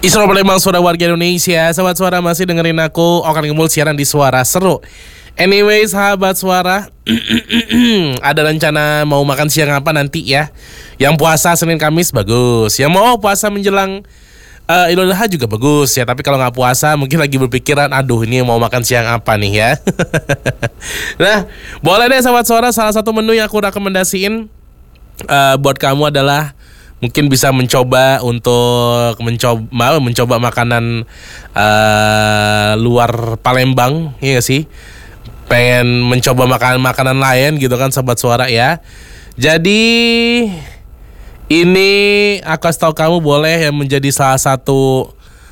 Isra Palembang, suara warga Indonesia. Sahabat Suara masih dengerin aku Okan Gemul siaran di Suara Seru. Anyway, sahabat Suara, ada rencana mau makan siang apa nanti ya? Yang puasa Senin Kamis bagus. Yang mau puasa menjelang Idul Adha juga bagus ya. Tapi kalau nggak puasa mungkin lagi berpikiran, aduh ini mau makan siang apa nih ya. Nah, boleh deh sahabat Suara, salah satu menu yang aku rekomendasiin buat kamu adalah mungkin bisa mencoba untuk mencoba makanan luar Palembang, iya gak sih? Pengen mencoba makanan lain gitu kan sahabat Suara ya. Jadi ini aku kasih tahu kamu boleh yang menjadi salah satu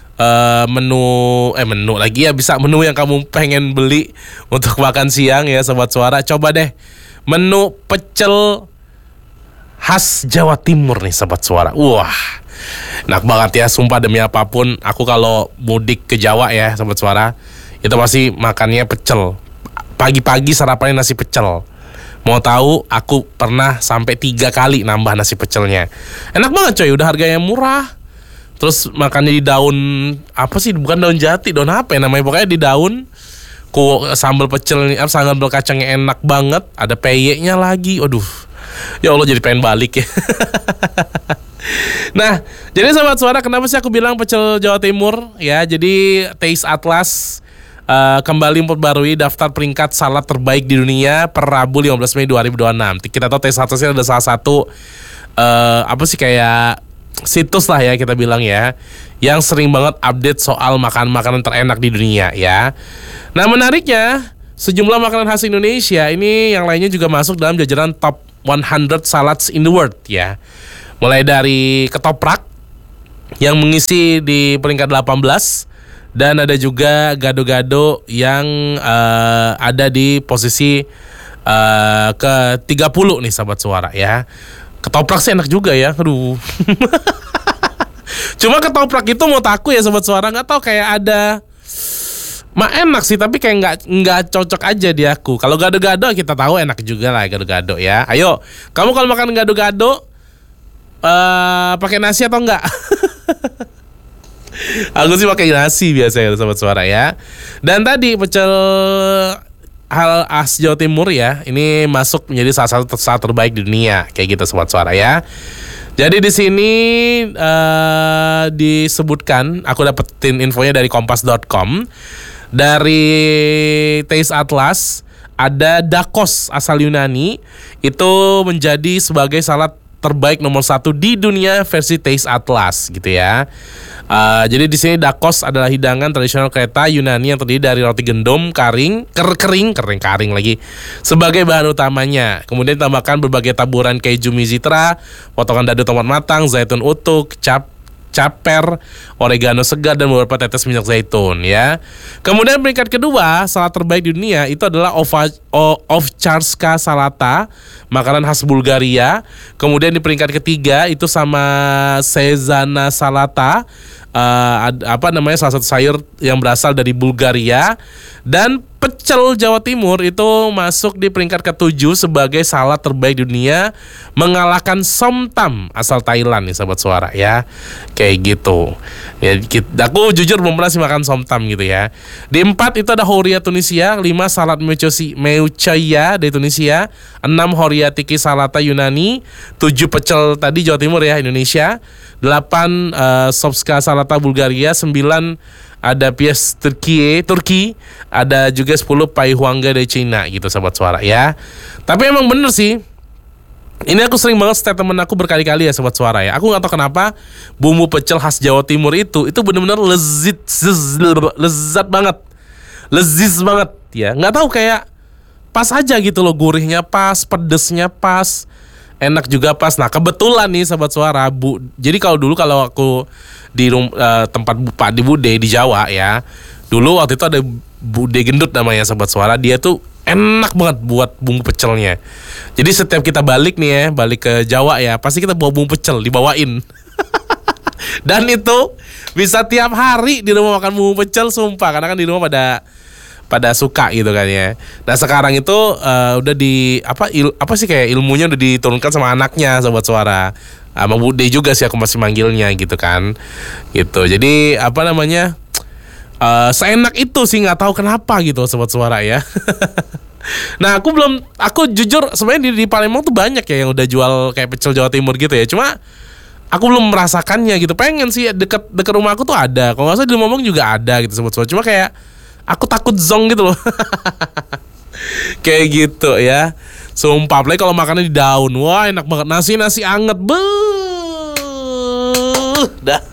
menu lagi ya, bisa menu yang kamu pengen beli untuk makan siang ya sahabat Suara. Coba deh menu pecel khas Jawa Timur nih sahabat Suara. Wah, enak banget ya, sumpah demi apapun. Aku kalau mudik ke Jawa ya sahabat Suara, itu pasti makannya pecel. Pagi-pagi sarapannya nasi pecel. Mau tahu, aku pernah sampai 3 kali nambah nasi pecelnya. Enak banget coy, udah harganya murah. Terus makannya di daun, apa sih, bukan daun jati, daun apa ya namanya, pokoknya di daun. Sambal pecel, sambal kacangnya enak banget. Ada peyeknya lagi, aduh. Ya Allah, jadi pengen balik ya. Nah, jadi sahabat Suara, kenapa sih aku bilang pecel Jawa Timur ya? Jadi Taste Atlas kembali memperbarui daftar peringkat salad terbaik di dunia per Rabu 15 Mei 2026. Kita tahu Taste Atlas ini ada salah satu apa sih, kayak situs lah ya kita bilang ya, yang sering banget update soal makanan-makanan terenak di dunia ya. Nah, menariknya sejumlah makanan khas Indonesia ini yang lainnya juga masuk dalam jajaran top 100 salads in the world ya. Mulai dari ketoprak yang mengisi di peringkat 18, dan ada juga gado-gado yang ada di posisi ke-30 nih sahabat Suara ya. Ketoprak sih enak juga ya. Aduh. Cuma ketoprak itu menurut aku ya sahabat Suara, nggak tahu, kayak ada enak sih, tapi kayak nggak cocok aja di aku. Kalau gado-gado kita tahu enak juga lah gado-gado ya. Ayo, kamu kalau makan gado-gado pakai nasi atau enggak? Aku sih pakai nasi biasanya sahabat Suara ya. Dan tadi pecel hal khas Jawa Timur ya, ini masuk menjadi salah satu salad terbaik di dunia kayak gitu sahabat Suara ya. Jadi di sini disebutkan, aku dapetin infonya dari kompas.com. Dari Taste Atlas, ada Dakos asal Yunani itu menjadi sebagai salad terbaik nomor 1 di dunia versi Taste Atlas gitu ya. Jadi di sini Dakos adalah hidangan tradisional kereta Yunani yang terdiri dari roti gandum kering lagi sebagai bahan utamanya. Kemudian ditambahkan berbagai taburan keju mizitra, potongan dadu tomat matang, zaitun utuh, caper, oregano segar, dan beberapa tetes minyak zaitun ya. Kemudian peringkat kedua salad terbaik di dunia itu adalah ovčarska salata, makanan khas Bulgaria. Kemudian di peringkat ketiga itu sama sezana salata, salah satu sayur yang berasal dari Bulgaria. Dan pecel Jawa Timur itu masuk di peringkat ke-7 sebagai salad terbaik di dunia, mengalahkan somtam asal Thailand nih sahabat Suara ya. Kayak gitu ya, aku jujur belum pernah sih makan somtam gitu ya. Di 4 itu ada Horia Tunisia, 5 salad meucaya dari Tunisia, 6 Horia tiki salata Yunani, 7 pecel tadi Jawa Timur ya Indonesia, 8 sopska salata Bulgaria, 9 ada Pies Turki, ada juga 10 pai huangga dari Cina gitu sahabat Suara ya. Tapi emang bener sih, ini aku sering banget statement aku berkali-kali ya sahabat Suara ya. Aku gak tahu kenapa bumbu pecel khas Jawa Timur itu bener-bener lezat banget, leziz banget ya. Gak tahu, kayak pas aja gitu loh, gurihnya pas, pedesnya pas, enak juga pas. Nah kebetulan nih sahabat Suara, jadi kalau aku di tempat Pak di Bude di Jawa ya, dulu waktu itu ada Bude Gendut namanya sahabat Suara. Dia tuh enak banget buat bumbu pecelnya. Jadi setiap kita balik ke Jawa ya, pasti kita bawa bumbu pecel, dibawain. Dan itu bisa tiap hari di rumah makan bumbu pecel, sumpah. Karena kan di rumah pada suka gitu kan ya. Nah sekarang itu udah di apa sih kayak ilmunya udah diturunkan sama anaknya Sobat Suara. Sama Bude juga sih aku masih manggilnya gitu kan. Gitu. Jadi apa namanya? Seenak itu sih, nggak tahu kenapa gitu Sobat Suara ya. Nah aku jujur sebenarnya di Palembang tuh banyak ya yang udah jual kayak pecel Jawa Timur gitu ya. Cuma aku belum merasakannya gitu. Pengen sih deket rumah aku tuh ada. Kalau nggak salah di Lumajang juga ada gitu Sobat Suara. Cuma kayak aku takut zonk gitu loh. Kayak gitu ya. Sumpah, apalagi kalau makannya di daun. Wah enak banget, nasi anget. Dah.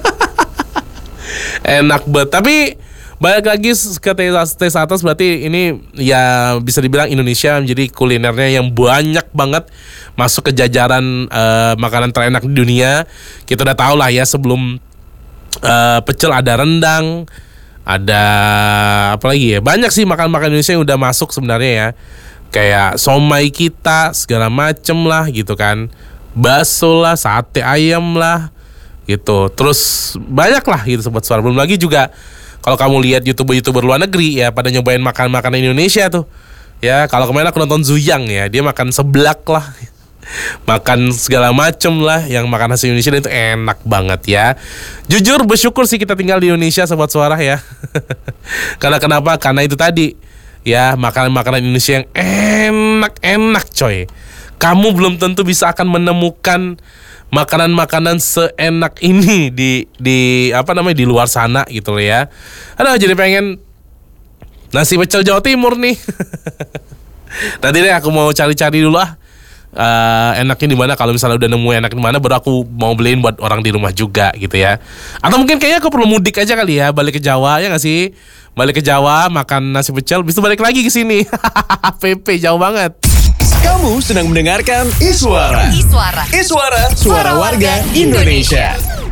Enak banget. Tapi balik lagi ke tes atas, berarti ini ya bisa dibilang Indonesia menjadi kulinernya yang banyak banget masuk ke jajaran makanan terenak di dunia. Kita udah tahu lah ya, sebelum pecel ada rendang, ada apa lagi ya, banyak sih makan Indonesia yang udah masuk sebenarnya ya, kayak somai kita segala macem lah gitu kan, bakso lah, sate ayam lah gitu, terus banyak lah gitu Sobat Suara. Belum lagi juga kalau kamu lihat YouTuber luar negeri ya, pada nyobain makanan Indonesia tuh ya. Kalau kemarin aku nonton Zuyang ya, dia makan seblak lah, makan segala macem lah yang makan khas Indonesia, dan itu enak banget ya. Jujur bersyukur sih kita tinggal di Indonesia Sobat Suara ya. Karena kenapa? Karena itu tadi ya, makanan Indonesia yang enak coy. Kamu belum tentu bisa akan menemukan makanan seenak ini di apa namanya, di luar sana gitu loh ya. Aduh, jadi pengen nasi pecel Jawa Timur nih. Nanti deh aku mau cari-cari dulu enaknya di mana. Kalau misalnya udah nemu enak di mana, baru aku mau beliin buat orang di rumah juga gitu ya. Atau mungkin kayaknya aku perlu mudik aja kali ya, balik ke Jawa ya nggak sih? Balik ke Jawa makan nasi pecel, habis itu balik lagi ke sini. PP jauh banget. Kamu sedang mendengarkan Iswara. Suara warga Indonesia.